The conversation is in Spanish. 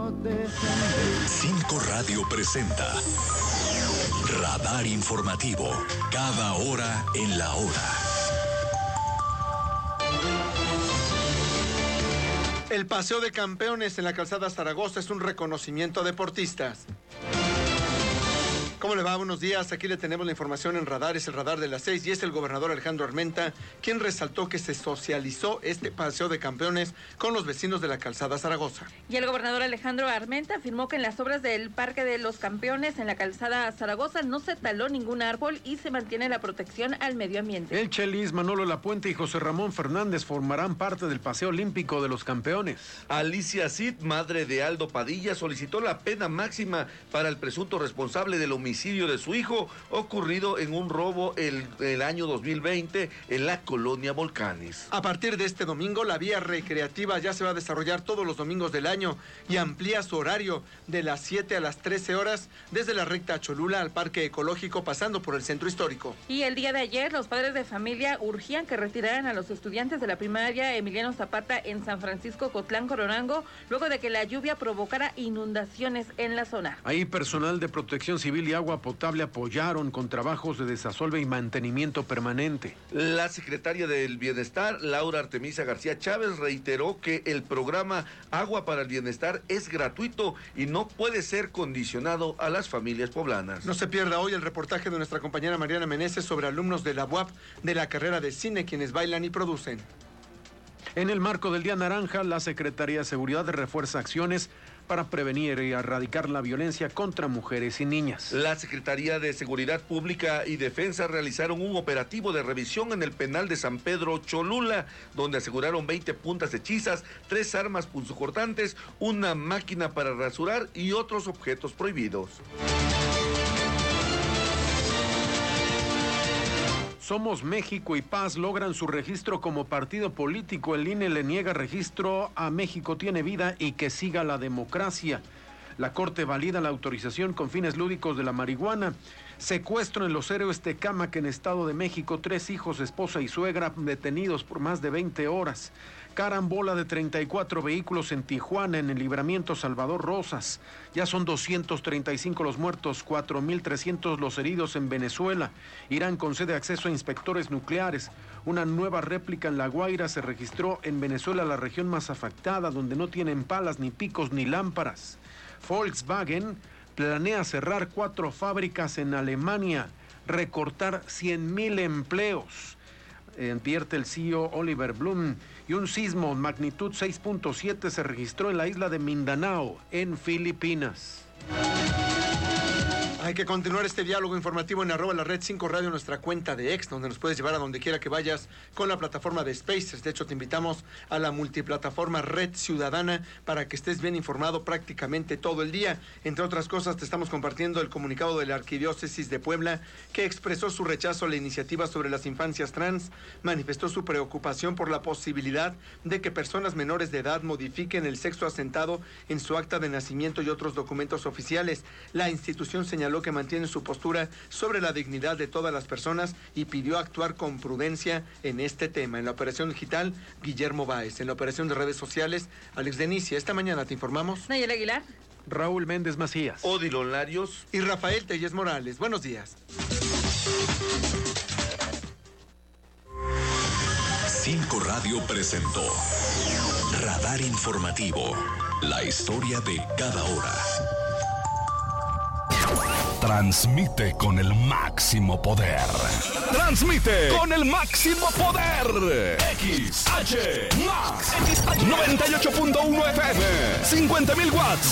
5 Radio presenta Radar Informativo, cada hora en la hora. El paseo de campeones en la calzada Zaragoza es un reconocimiento a deportistas. ¿Cómo le va? Buenos días. Aquí le tenemos la información en Radar. Es el Radar de las 6 y es el gobernador Alejandro Armenta quien resaltó que se socializó este paseo de campeones con los vecinos de la calzada Zaragoza. Y el gobernador Alejandro Armenta afirmó que en las obras del Parque de los Campeones en la calzada Zaragoza no se taló ningún árbol y se mantiene la protección al medio ambiente. El Chelis, Manolo Lapuente y José Ramón Fernández formarán parte del paseo olímpico de los campeones. Alicia Cid, madre de Aldo Padilla, solicitó la pena máxima para el presunto responsable del homicidio de su hijo ocurrido en un robo el año 2020 en la colonia Volcanes. A partir de este domingo, la vía recreativa ya se va a desarrollar todos los domingos del año y amplía su horario de las 7 a las 13 horas desde la recta Cholula al Parque Ecológico pasando por el Centro Histórico. Y el día de ayer, los padres de familia urgían que retiraran a los estudiantes de la primaria Emiliano Zapata en San Francisco Cotlán, Cororango, luego de que la lluvia provocara inundaciones en la zona. Ahí personal de Protección Civil y Agua Potable apoyaron con trabajos de desasolve y mantenimiento permanente. La secretaria del Bienestar, Laura Artemisa García Chávez, reiteró que el programa Agua para el Bienestar es gratuito y no puede ser condicionado a las familias poblanas. No se pierda hoy el reportaje de nuestra compañera Mariana Meneses sobre alumnos de la UAP de la carrera de cine quienes bailan y producen. En el marco del Día Naranja, la Secretaría de Seguridad refuerza acciones para prevenir y erradicar la violencia contra mujeres y niñas. La Secretaría de Seguridad Pública y Defensa realizaron un operativo de revisión en el penal de San Pedro Cholula, donde aseguraron 20 puntas hechizas, 3 armas punzocortantes, una máquina para rasurar y otros objetos prohibidos. Somos México y Paz logran su registro como partido político. El INE le niega registro a México Tiene Vida y que siga la democracia. La Corte valida la autorización con fines lúdicos de la marihuana. Secuestro en Los Héroes Tecámac en Estado de México. 3 hijos, esposa y suegra detenidos por más de 20 horas. Carambola de 34 vehículos en Tijuana, en el Libramiento Salvador Rosas. Ya son 235 los muertos, 4.300 los heridos en Venezuela. Irán concede acceso a inspectores nucleares. Una nueva réplica en La Guaira se registró en Venezuela, la región más afectada, donde no tienen palas, ni picos, ni lámparas. Volkswagen planea cerrar 4 fábricas en Alemania, recortar 100,000 empleos. Advierte el CEO Oliver Blum. Y un sismo magnitud 6.7 se registró en la isla de Mindanao, en Filipinas. Hay que continuar este diálogo informativo en @la-red5 radio, nuestra cuenta de X, donde nos puedes llevar a donde quiera que vayas con la plataforma de Spacers. De hecho, te invitamos a la multiplataforma Red Ciudadana para que estés bien informado prácticamente todo el día. Entre otras cosas, te estamos compartiendo el comunicado de la Arquidiócesis de Puebla, que expresó su rechazo a la iniciativa sobre las infancias trans, manifestó su preocupación por la posibilidad de que personas menores de edad modifiquen el sexo asentado en su acta de nacimiento y otros documentos oficiales. La institución señaló que mantiene su postura sobre la dignidad de todas las personas y pidió actuar con prudencia en este tema. En la operación digital, Guillermo Báez. En la operación de redes sociales, Alex Denicia. Esta mañana te informamos Nayel Aguilar, Raúl Méndez Macías, Odilon Larios y Rafael Telles Morales. Buenos días. 5 Radio presentó Radar Informativo, la historia de cada hora. Transmite con el máximo poder. Transmite con el máximo poder. XH Max 98.1 FM, 50,000 watts